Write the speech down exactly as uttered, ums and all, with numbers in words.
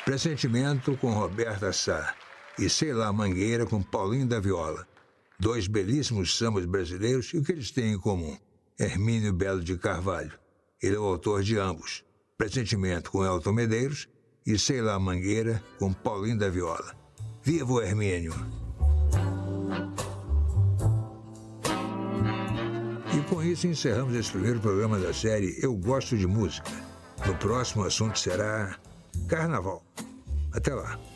Pressentimento com Roberta Sá e Sei Lá Mangueira com Paulinho da Viola. Dois belíssimos sambas brasileiros e o que eles têm em comum? Hermínio Belo de Carvalho. Ele é o autor de ambos. Pressentimento com Elton Medeiros e Sei Lá Mangueira com Paulinho da Viola. Viva o Hermínio! E com isso encerramos esse primeiro programa da série Eu Gosto de Música. No próximo assunto será Carnaval. Até lá.